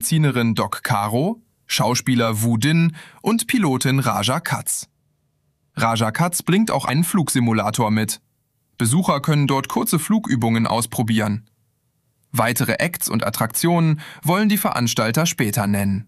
Medizinerin Doc Caro, Schauspieler Woo Din und Pilotin Raja Katz. Raja Katz bringt auch einen Flugsimulator mit. Besucher können dort kurze Flugübungen ausprobieren. Weitere Acts und Attraktionen wollen die Veranstalter später nennen.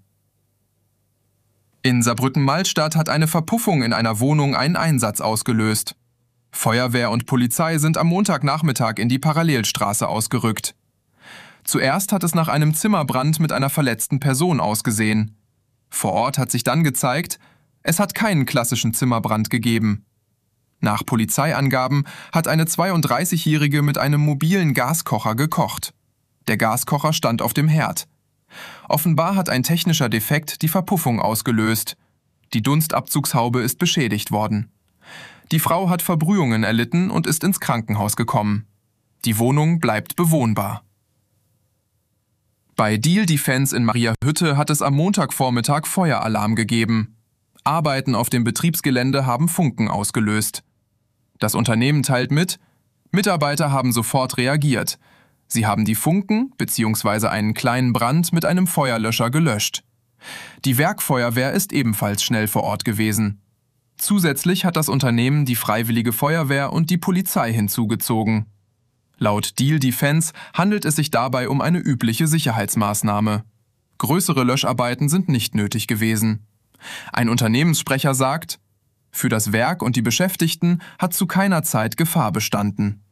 In Saarbrücken-Malstatt hat eine Verpuffung in einer Wohnung einen Einsatz ausgelöst. Feuerwehr und Polizei sind am Montagnachmittag in die Parallelstraße ausgerückt. Zuerst hat es nach einem Zimmerbrand mit einer verletzten Person ausgesehen. Vor Ort hat sich dann gezeigt, es hat keinen klassischen Zimmerbrand gegeben. Nach Polizeiangaben hat eine 32-Jährige mit einem mobilen Gaskocher gekocht. Der Gaskocher stand auf dem Herd. Offenbar hat ein technischer Defekt die Verpuffung ausgelöst. Die Dunstabzugshaube ist beschädigt worden. Die Frau hat Verbrühungen erlitten und ist ins Krankenhaus gekommen. Die Wohnung bleibt bewohnbar. Bei Diehl Defence in Mariahütte hat es am Montagvormittag Feueralarm gegeben. Arbeiten auf dem Betriebsgelände haben Funken ausgelöst. Das Unternehmen teilt mit, Mitarbeiter haben sofort reagiert. Sie haben die Funken bzw. einen kleinen Brand mit einem Feuerlöscher gelöscht. Die Werkfeuerwehr ist ebenfalls schnell vor Ort gewesen. Zusätzlich hat das Unternehmen die Freiwillige Feuerwehr und die Polizei hinzugezogen. Laut Diehl Defence handelt es sich dabei um eine übliche Sicherheitsmaßnahme. Größere Löscharbeiten sind nicht nötig gewesen. Ein Unternehmenssprecher sagt, für das Werk und die Beschäftigten hat zu keiner Zeit Gefahr bestanden.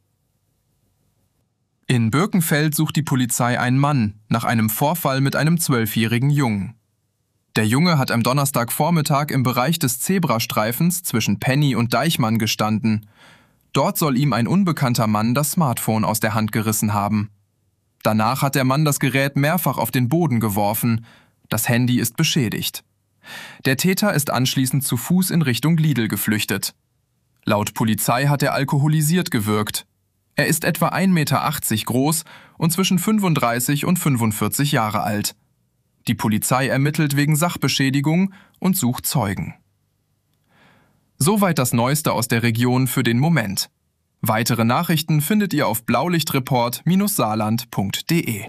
In Birkenfeld sucht die Polizei einen Mann nach einem Vorfall mit einem 12-jährigen Jungen. Der Junge hat am Donnerstagvormittag im Bereich des Zebrastreifens zwischen Penny und Deichmann gestanden. Dort soll ihm ein unbekannter Mann das Smartphone aus der Hand gerissen haben. Danach hat der Mann das Gerät mehrfach auf den Boden geworfen. Das Handy ist beschädigt. Der Täter ist anschließend zu Fuß in Richtung Lidl geflüchtet. Laut Polizei hat er alkoholisiert gewirkt. Er ist etwa 1,80 Meter groß und zwischen 35 und 45 Jahre alt. Die Polizei ermittelt wegen Sachbeschädigung und sucht Zeugen. Soweit das Neueste aus der Region für den Moment. Weitere Nachrichten findet ihr auf blaulichtreport-saarland.de.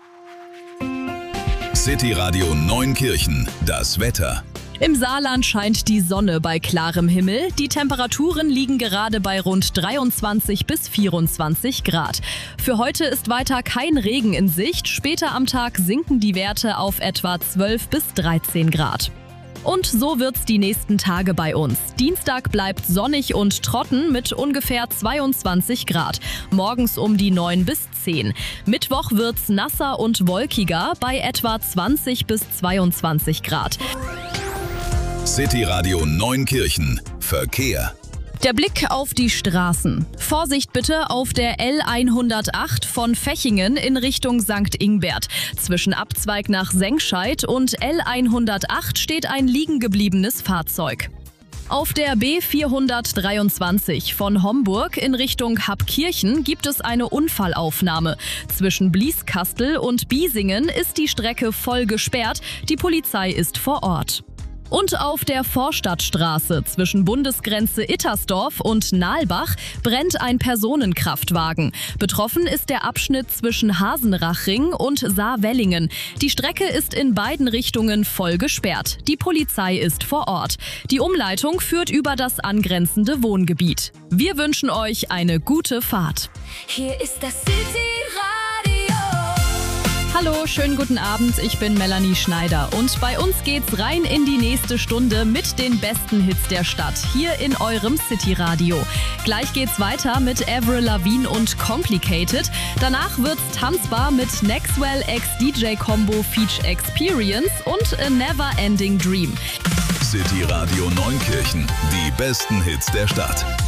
City Radio Neunkirchen, das Wetter. Im Saarland scheint die Sonne bei klarem Himmel. Die Temperaturen liegen gerade bei rund 23 bis 24 Grad. Für heute ist weiter kein Regen in Sicht. Später am Tag sinken die Werte auf etwa 12 bis 13 Grad. Und so wird's die nächsten Tage bei uns. Dienstag bleibt sonnig und trocken mit ungefähr 22 Grad. Morgens um die 9 bis 10. Mittwoch wird's nasser und wolkiger bei etwa 20 bis 22 Grad. City Radio Neunkirchen. Verkehr. Der Blick auf die Straßen. Vorsicht bitte auf der L108 von Fechingen in Richtung St. Ingbert. Zwischen Abzweig nach Sengscheid und L108 steht ein liegengebliebenes Fahrzeug. Auf der B423 von Homburg in Richtung Habkirchen gibt es eine Unfallaufnahme. Zwischen Blieskastel und Biesingen ist die Strecke voll gesperrt. Die Polizei ist vor Ort. Und auf der Vorstadtstraße zwischen Bundesgrenze Ittersdorf und Nahlbach brennt ein Personenkraftwagen. Betroffen ist der Abschnitt zwischen Hasenrachring und Saarwellingen. Die Strecke ist in beiden Richtungen voll gesperrt. Die Polizei ist vor Ort. Die Umleitung führt über das angrenzende Wohngebiet. Wir wünschen euch eine gute Fahrt. Hier ist das City Radio. Hallo, schönen guten Abend, ich bin Melanie Schneider und bei uns geht's rein in die nächste Stunde mit den besten Hits der Stadt, hier in eurem City Radio. Gleich geht's weiter mit Avril Lavigne und Complicated. Danach wird's tanzbar mit Nexwell x DJ Combo Feature Experience und A Never Ending Dream. City Radio Neunkirchen, die besten Hits der Stadt.